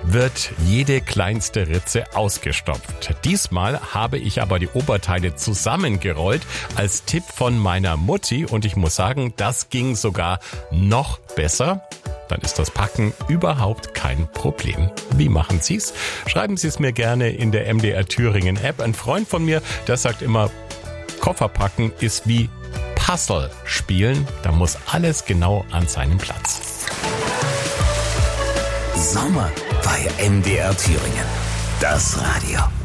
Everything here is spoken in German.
wird jede kleinste Ritze ausgestopft. Diesmal habe ich aber die Oberteile zusammengerollt als Tipp von meiner Mutti und ich muss sagen, das ging sogar noch besser. Dann ist das Packen überhaupt kein Problem. Wie machen Sie's? Schreiben Sie es mir gerne in der MDR Thüringen App. Ein Freund von mir, der sagt immer, Koffer packen ist wie Puzzle spielen. Da muss alles genau an seinem Platz. Sommer bei MDR Thüringen. Das Radio.